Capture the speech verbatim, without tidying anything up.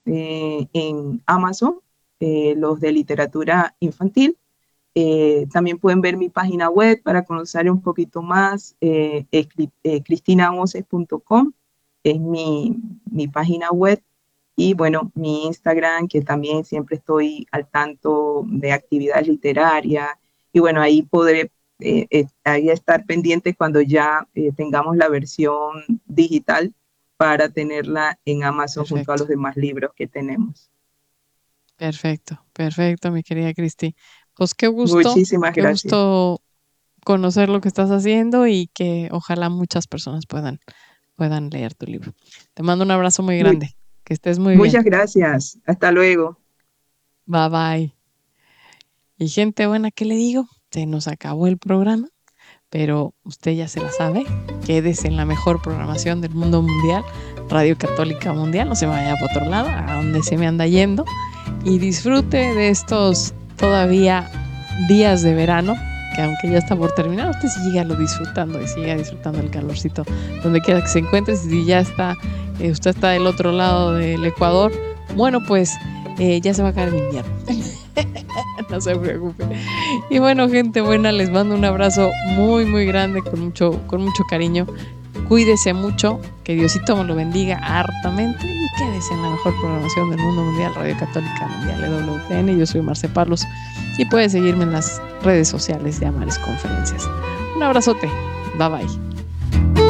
eh, en Amazon, eh, los de literatura infantil. Eh, también pueden ver mi página web para conocer un poquito más, eh, eh, eh, cristina voces punto com es mi, mi página web. Y bueno, mi Instagram, que también siempre estoy al tanto de actividades literarias. Y bueno, ahí podré eh, eh, ahí estar pendiente cuando ya eh, tengamos la versión digital para tenerla en Amazon junto a Perfecto, los demás libros que tenemos. perfecto, perfecto, mi querida Cristi. Pues qué gusto, Muchísimas qué gracias. gusto conocer lo que estás haciendo y que ojalá muchas personas puedan, puedan leer tu libro. Te mando un abrazo muy Muy, grande, que estés muy bien. muchas gracias. Hasta luego. Bye bye. Y gente buena, ¿qué le digo? Se nos acabó el programa, pero usted ya se la sabe. Quédese en la mejor programación del mundo mundial, Radio Católica Mundial, no se vaya para otro lado, a donde se me anda yendo, y disfrute de estos todavía días de verano, que aunque ya está por terminar, usted siga lo disfrutando y siga disfrutando el calorcito donde quiera que se encuentre. Si ya está, eh, usted está del otro lado del Ecuador, bueno, pues eh, ya se va a caer el invierno. No se preocupe. Y bueno, gente buena, les mando un abrazo muy, muy grande, con mucho, con mucho cariño. Cuídese mucho, que Diosito me lo bendiga hartamente y quédese en la mejor programación del mundo mundial, Radio Católica Mundial, E W T N. Yo soy Marce Parlos y puede seguirme en las redes sociales de Amares Conferencias. Un abrazote. Bye bye.